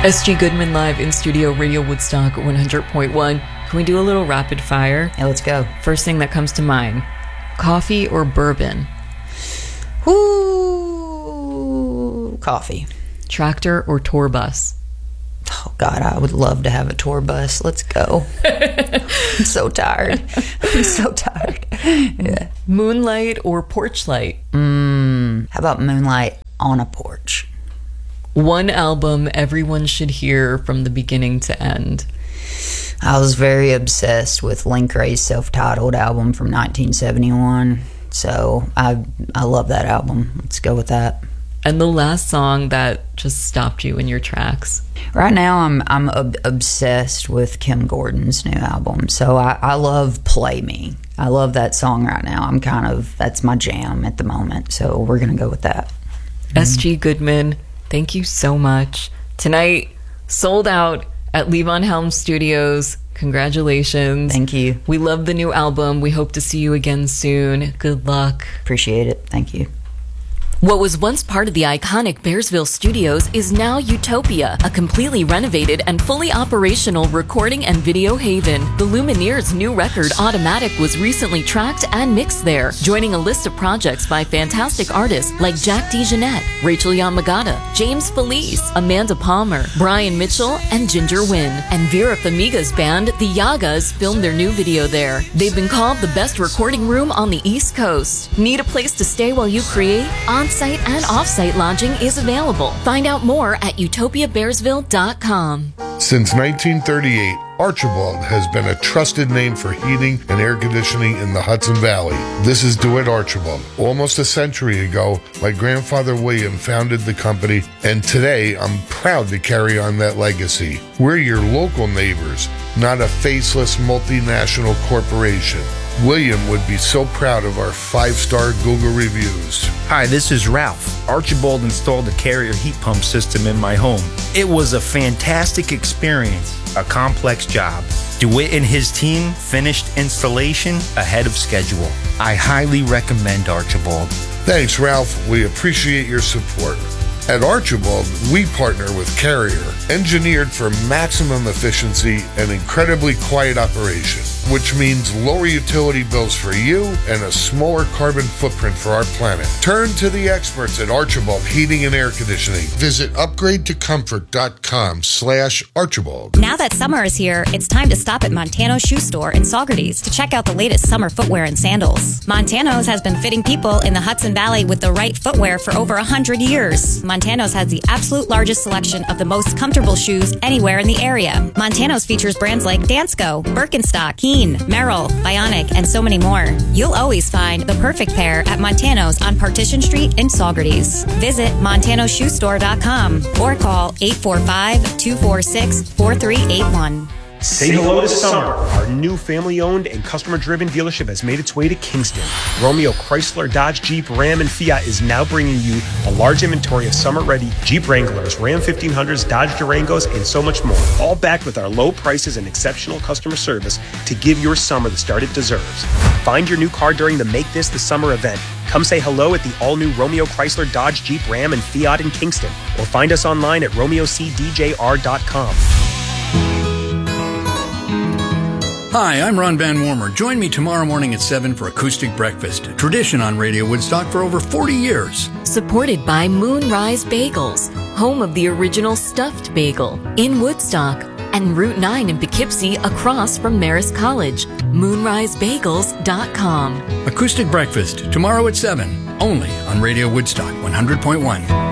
S.G. Goodman live in studio, Radio Woodstock 100.1. Can we do a little rapid fire? Yeah, let's go. First thing that comes to mind, coffee or bourbon? Ooh, coffee. Tractor or tour bus? Oh, God, I would love to have a tour bus. Let's go. I'm so tired. I'm so tired. Yeah. Moonlight or porch light? How about moonlight on a porch? One album everyone should hear from the beginning to end. I was very obsessed with Link Wray's self-titled album from 1971. So I love that album. Let's go with that. And the last song that just stopped you in your tracks? Right now, I'm obsessed with Kim Gordon's new album. So I love Play Me. I love that song right now. That's my jam at the moment. So we're going to go with that. S.G. Goodman, thank you so much. Tonight, sold out at Levon Helm Studios. Congratulations. Thank you. We love the new album. We hope to see you again soon. Good luck. Appreciate it. Thank you. What was once part of the iconic Bearsville Studios is now Utopia, a completely renovated and fully operational recording and video haven. The Lumineers' new record, Automatic, was recently tracked and mixed there, joining a list of projects by fantastic artists like Jack DeJohnette, Rachel Yamagata, James Felice, Amanda Palmer, Brian Mitchell, and Ginger Wynn. And Vera Farmiga's band, The Yagas, filmed their new video there. They've been called the best recording room on the East Coast. Need a place to stay while you create? On-site and off-site lodging is available. Find out more at utopiabearsville.com. Since 1938, Archibald has been a trusted name for heating and air conditioning in the Hudson Valley. This is DeWitt Archibald. Almost a century ago, my grandfather William founded the company, and today I'm proud to carry on that legacy. We're your local neighbors, not a faceless multinational corporation. William would be so proud of our 5-star Google reviews. Hi, this is Ralph. Archibald installed a Carrier heat pump system in my home. It was a fantastic experience, a complex job. DeWitt and his team finished installation ahead of schedule. I highly recommend Archibald. Thanks, Ralph. We appreciate your support. At Archibald, we partner with Carrier, engineered for maximum efficiency and incredibly quiet operation, which means lower utility bills for you and a smaller carbon footprint for our planet. Turn to the experts at Archibald Heating and Air Conditioning. Visit upgradetocomfort.com/Archibald. Now that summer is here, it's time to stop at Montano's Shoe Store in Saugerties to check out the latest summer footwear and sandals. Montano's has been fitting people in the Hudson Valley with the right footwear for over 100 years. Montano's has the absolute largest selection of the most comfortable shoes anywhere in the area. Montano's features brands like Dansko, Birkenstock, Keen, Merrell, Bionic, and so many more. You'll always find the perfect pair at Montano's on Partition Street in Saugerties. Visit montanoshoestore.com or call 845-246-4381. Say hello to Summer. Our new family-owned and customer-driven dealership has made its way to Kingston. Romeo Chrysler, Dodge, Jeep, Ram, and Fiat is now bringing you a large inventory of summer-ready Jeep Wranglers, Ram 1500s, Dodge Durangos, and so much more. All backed with our low prices and exceptional customer service to give your summer the start it deserves. Find your new car during the Make This the Summer event. Come say hello at the all-new Romeo Chrysler, Dodge, Jeep, Ram, and Fiat in Kingston. Or find us online at romeocdjr.com. Hi, I'm Ron Van Wormer. Join me tomorrow morning at 7 for Acoustic Breakfast, a tradition on Radio Woodstock for over 40 years. Supported by Moonrise Bagels, home of the original stuffed bagel, in Woodstock, and Route 9 in Poughkeepsie across from Marist College. MoonriseBagels.com. Acoustic Breakfast, tomorrow at 7, only on Radio Woodstock 100.1.